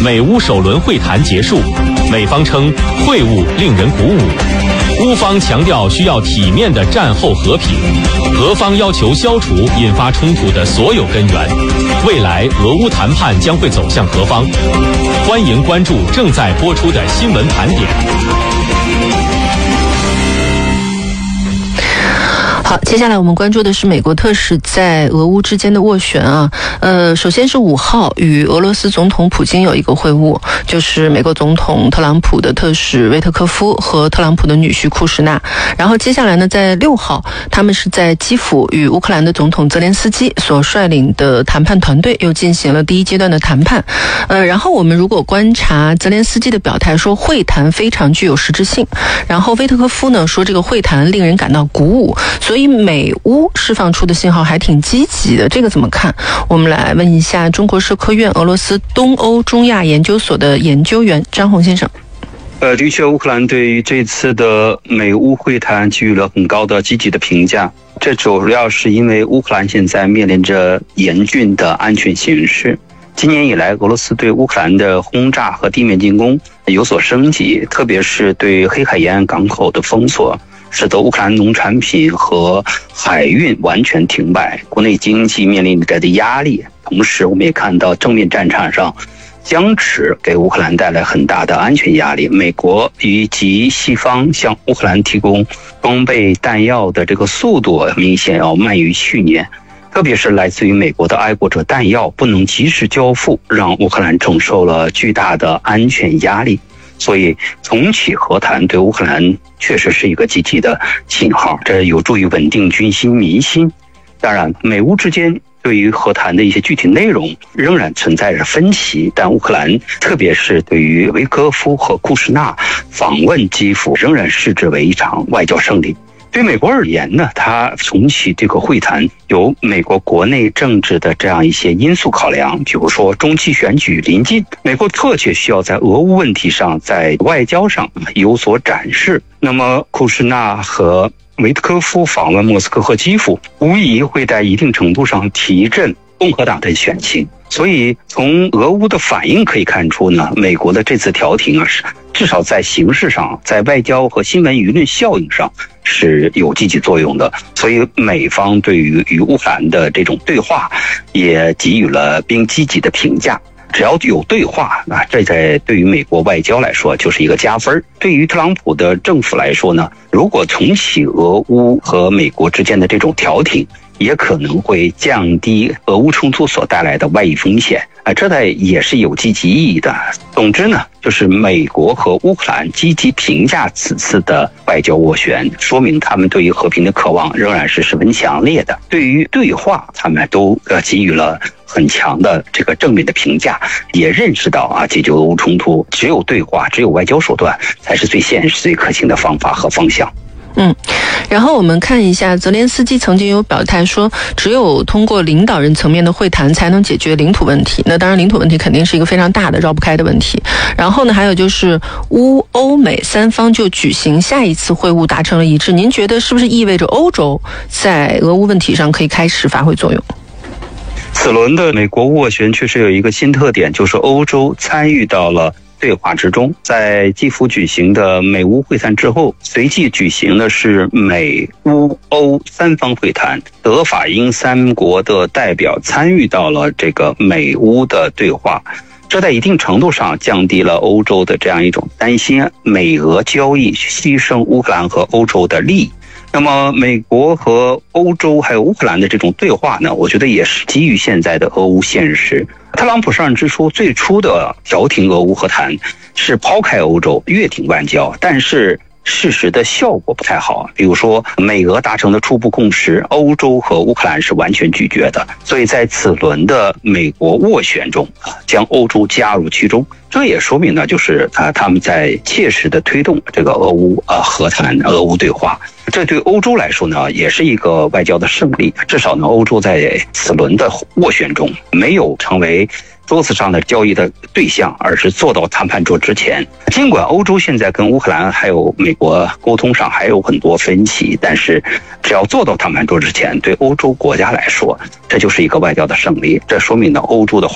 美乌首轮会谈结束，美方称会晤令人鼓舞，乌方强调需要体面的战后和平，俄方要求消除引发冲突的所有根源。未来俄乌谈判将会走向何方？欢迎关注正在播出的新闻盘点。 好，接下来我们关注的是美国特使在俄乌之间的斡旋啊。首先是5号与俄罗斯总统普京有一个会晤，就是美国总统特朗普的特使维特科夫和特朗普的女婿库什纳。然后接下来呢，在6号，他们是在基辅与乌克兰的总统泽连斯基所率领的谈判团队又进行了第一阶段的谈判。然后我们如果观察泽连斯基的表态，说会谈非常具有实质性。然后维特科夫呢说这个会谈令人感到鼓舞，所以美乌释放出的信号还挺积极的，这个怎么看？我们来问一下中国社科院俄罗斯东欧中亚研究所的研究员张宏先生。 的确，乌克兰对于这次的美乌会谈给予了很高的积极的评价。这主要是因为乌克兰现在面临着严峻的安全形势。今年以来，俄罗斯对乌克兰的轰炸和地面进攻有所升级，特别是对黑海沿岸港口的封锁，使得乌克兰农产品和海运完全停摆，国内经济面临着的压力。同时，我们也看到正面战场上僵持给乌克兰带来很大的安全压力。美国以及西方向乌克兰提供装备弹药的这个速度明显要慢于去年，特别是来自于美国的爱国者弹药不能及时交付，让乌克兰承受了巨大的安全压力。所以重启和谈对乌克兰确实是一个积极的信号，这有助于稳定军心民心。当然，美乌之间对于和谈的一些具体内容仍然存在着分歧，但乌克兰特别是对于维科夫和库什纳访问基辅仍然视之为一场外交胜利。对美国而言呢，它重启这个会谈有美国国内政治的这样一些因素考量，比如说中期选举临近，美国迫切需要在俄乌问题上在外交上有所展示。那么库什纳和维特科夫访问莫斯科和基辅，无疑会在一定程度上提振共和党的选情。所以从俄乌的反应可以看出呢，美国的这次调停啊，至少在形式上，在外交和新闻舆论效应上是有积极作用的。所以美方对于与乌克兰的这种对话也给予了并积极的评价。只要有对话啊，这在对于美国外交来说就是一个加分。对于特朗普的政府来说呢，如果重启俄乌和美国之间的这种调停，也可能会降低俄乌冲突所带来的外溢风险啊，这也是有积极意义的。总之呢，就是美国和乌克兰积极评价此次的外交斡旋，说明他们对于和平的渴望仍然是十分强烈的。对于对话，他们都给予了很强的这个正面的评价，也认识到啊，解决俄乌冲突只有对话，只有外交手段才是最现实、最可行的方法和方向。 然后我们看一下，泽连斯基曾经有表态说，只有通过领导人层面的会谈才能解决领土问题。那当然，领土问题肯定是一个非常大的、绕不开的问题。然后呢，还有就是乌欧美三方就举行下一次会晤达成了一致。您觉得是不是意味着欧洲在俄乌问题上可以开始发挥作用？ 此轮的美国斡旋确实有一个新特点，就是欧洲参与到了对话之中。在基辅举行的美乌会谈之后，随即举行的是美乌欧三方会谈，德法英三国的代表参与到了这个美乌的对话。这在一定程度上降低了欧洲的这样一种担心美俄交易牺牲乌克兰和欧洲的利益。那么美国和欧洲还有乌克兰的这种对话呢，我觉得也是基于现在的俄乌现实。特朗普上任之初最初的调停俄乌和谈是抛开欧洲，越挺外交，但是事实的效果不太好。比如说美俄达成的初步共识，欧洲和乌克兰是完全拒绝的。所以在此轮的美国斡旋中将欧洲加入其中，这也说明呢，就是他们在切实的推动这个俄乌和谈、俄乌对话。这对欧洲来说呢，也是一个外交的胜利。至少呢，欧洲在此轮的斡旋中没有成为桌子上的交易的对象，而是坐到谈判桌之前。尽管欧洲现在跟乌克兰还有美国沟通上还有很多分歧，但是只要坐到谈判桌之前，对欧洲国家来说，这就是一个外交的胜利。这说明呢，欧洲的